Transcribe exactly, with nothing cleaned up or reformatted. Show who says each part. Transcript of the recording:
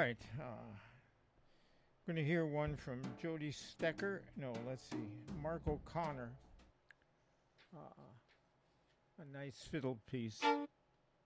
Speaker 1: right. Uh, going to hear one from Jody Stecker. No, let's see. Mark O'Connor. Uh, a nice fiddle piece.